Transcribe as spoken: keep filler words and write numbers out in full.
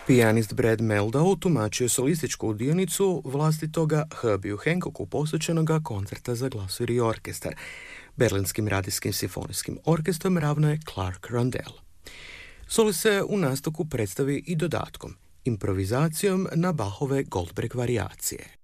Pijanist Brad Mehldau tumačio je solističku dionicu vlastitoga Herbieu Hancocku posvećenoga koncerta za glasovir i orkestar. Berlinskim radijskim simfonijskim orkestrom ravno je Clark Rondell. Solo se u nastavku predstavi i dodatkom, improvizacijom na Bachove Goldberg varijacije.